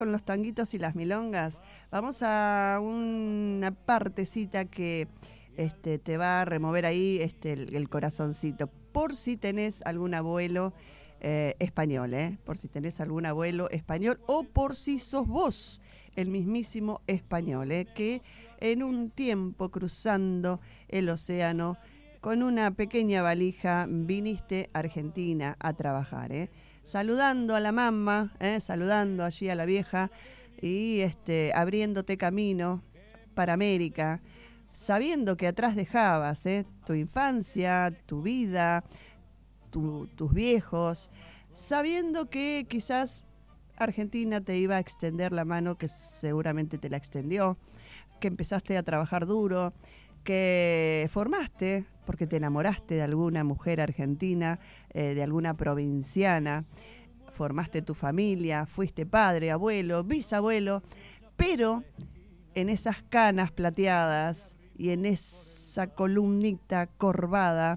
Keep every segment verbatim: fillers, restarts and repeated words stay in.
con los tanguitos y las milongas, vamos a una partecita que este, te va a remover ahí este, el, el corazoncito, por si tenés algún abuelo eh, español, ¿eh? por si tenés algún abuelo español o por si sos vos el mismísimo español, ¿eh? que en un tiempo cruzando el océano con una pequeña valija viniste a Argentina a trabajar, ¿eh? saludando a la mamá, ¿eh? saludando allí a la vieja y este, abriéndote camino para América, sabiendo que atrás dejabas ¿eh? tu infancia, tu vida, tu, tus viejos, sabiendo que quizás Argentina te iba a extender la mano, que seguramente te la extendió, que empezaste a trabajar duro, que formaste, porque te enamoraste de alguna mujer argentina, eh, de alguna provinciana, formaste tu familia, fuiste padre, abuelo, bisabuelo, pero en esas canas plateadas y en esa columnita corvada,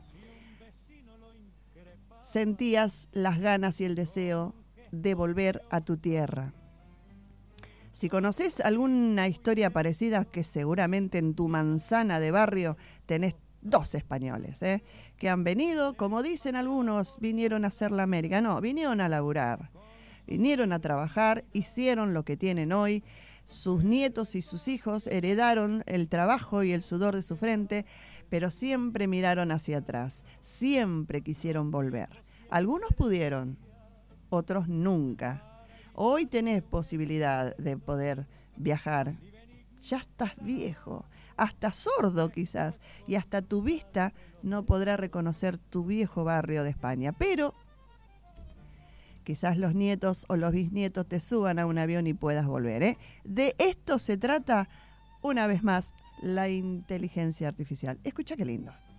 sentías las ganas y el deseo de volver a tu tierra. Si conoces alguna historia parecida, que seguramente en tu manzana de barrio tenés dos españoles, ¿eh? que han venido, como dicen algunos, vinieron a hacer la América. No, vinieron a laburar, vinieron a trabajar, hicieron lo que tienen hoy. Sus nietos y sus hijos heredaron el trabajo y el sudor de su frente, pero siempre miraron hacia atrás, siempre quisieron volver. Algunos pudieron, otros nunca. Hoy tenés posibilidad de poder viajar. Ya estás viejo, hasta sordo quizás, y hasta tu vista no podrá reconocer tu viejo barrio de España. Pero quizás los nietos o los bisnietos te suban a un avión y puedas volver, ¿eh? De esto se trata, una vez más, la inteligencia artificial. Escucha qué lindo.